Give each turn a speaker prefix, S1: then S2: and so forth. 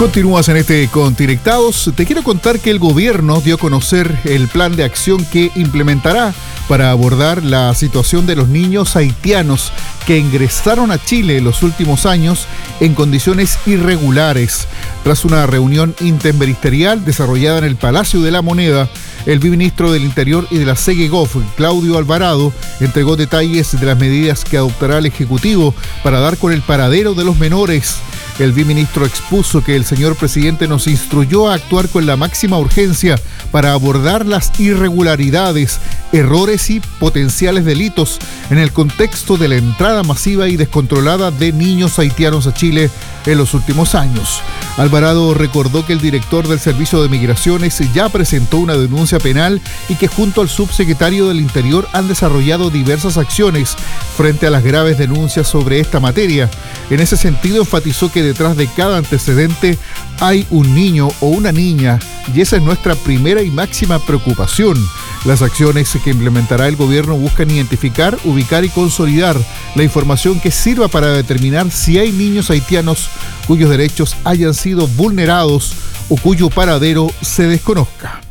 S1: Continúas en este Contirectados. Te quiero contar que el gobierno dio a conocer el plan de acción que implementará para abordar la situación de los niños haitianos que ingresaron a Chile en los últimos años en condiciones irregulares. Tras una reunión interministerial desarrollada en el Palacio de la Moneda, el viceministro del Interior y de la CEGEGOV, Claudio Alvarado, entregó detalles de las medidas que adoptará el Ejecutivo para dar con el paradero de los menores. El viceministro expuso que el señor presidente nos instruyó a actuar con la máxima urgencia para abordar las irregularidades, errores y potenciales delitos en el contexto de la entrada masiva y descontrolada de niños haitianos a Chile en los últimos años. Alvarado recordó que el director del Servicio de Migraciones ya presentó una denuncia penal y que junto al subsecretario del Interior han desarrollado diversas acciones frente a las graves denuncias sobre esta materia. En ese sentido, enfatizó que detrás de cada antecedente hay un niño o una niña, y esa es nuestra primera y máxima preocupación. Las acciones que implementará el gobierno buscan identificar, ubicar y consolidar la información que sirva para determinar si hay niños haitianos cuyos derechos hayan sido vulnerados o cuyo paradero se desconozca.